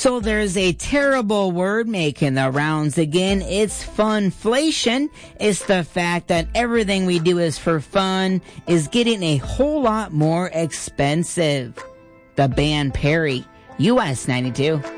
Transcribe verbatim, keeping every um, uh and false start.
So there's a terrible word making the rounds again. It's funflation. It's the fact that everything we do is for fun is getting a whole lot more expensive. The band Perry, U S ninety-two.